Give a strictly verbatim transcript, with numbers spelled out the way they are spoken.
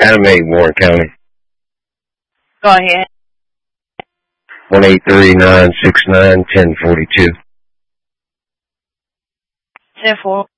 Adam eight, Warren County. Go ahead. One eight three nine six nine ten forty two. Ten four.